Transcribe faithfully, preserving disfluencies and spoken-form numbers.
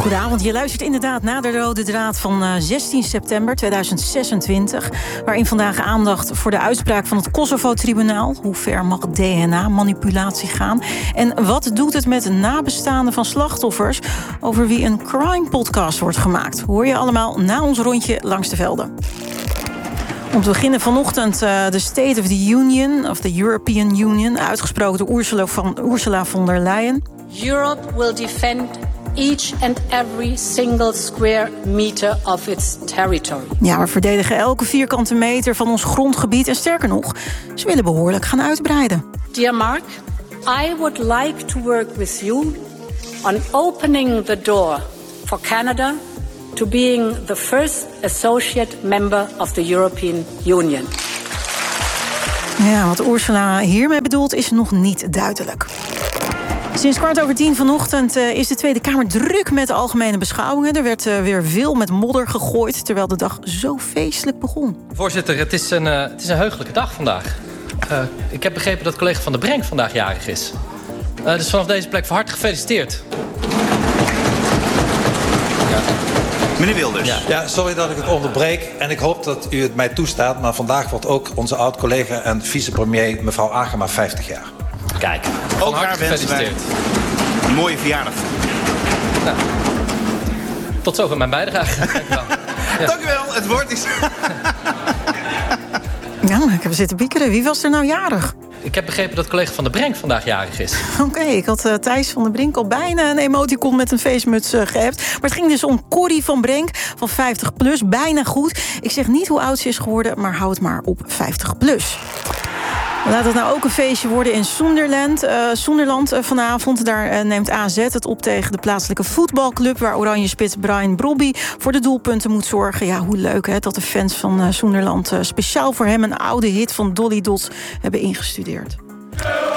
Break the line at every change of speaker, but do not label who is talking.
Goedenavond, je luistert inderdaad naar de rode draad van zestien september tweeduizend zesentwintig... waarin vandaag aandacht voor de uitspraak van het Kosovo-tribunaal. Hoe ver mag D N A-manipulatie gaan? En wat doet het met nabestaanden van slachtoffers... over wie een crime-podcast wordt gemaakt? Hoor je allemaal na ons rondje langs de velden. Om te beginnen vanochtend uh, de State of the Union, of the European Union... uitgesproken door Ursula von, Ursula von der Leyen.
Europe will defend each and every single square meter of its territory.
Ja, we verdedigen elke vierkante meter van ons grondgebied. En sterker nog, ze willen behoorlijk gaan uitbreiden.
Dear Mark, I would like to work with you on opening the door for Canada to being the first associate member of the European Union.
Ja, wat Ursula hiermee bedoelt is nog niet duidelijk. Sinds kwart over tien vanochtend uh, is de Tweede Kamer druk met de algemene beschouwingen. Er werd uh, weer veel met modder gegooid, terwijl de dag zo feestelijk begon.
Voorzitter, het is een, uh, het is een heugelijke dag vandaag. Uh, ik heb begrepen dat collega Van der Brenk vandaag jarig is. Uh, dus vanaf deze plek van harte gefeliciteerd.
Ja. Meneer Wilders.
Ja. ja, sorry dat ik het onderbreek. En ik hoop dat u het mij toestaat. Maar vandaag wordt ook onze oud-collega en vicepremier mevrouw Agema vijftig jaar.
Kijk,
ook haar wensen wij een mooie verjaardag.
Nou, tot zover mijn bijdrage. Dank u wel. Ja.
Dank u wel, het woord is...
Ja, ik heb zitten piekeren. Wie was er nou jarig?
Ik heb begrepen dat collega Van der Brenk vandaag jarig is.
Oké, okay, ik had uh, Thijs van der Brink al bijna een emoticon met een feestmuts uh, gehebt. Maar het ging dus om Corrie van Brenk van vijftig plus. Bijna goed. Ik zeg niet hoe oud ze is geworden, maar hou het maar op vijftig plus. Laat het nou ook een feestje worden in Sunderland. Uh, Sunderland uh, vanavond. Daar uh, neemt A Z het op tegen de plaatselijke voetbalclub... waar oranje spits Brian Brobby voor de doelpunten moet zorgen. Ja, hoe leuk hè, dat de fans van uh, Sunderland uh, speciaal voor hem... een oude hit van Dolly Dots hebben ingestudeerd.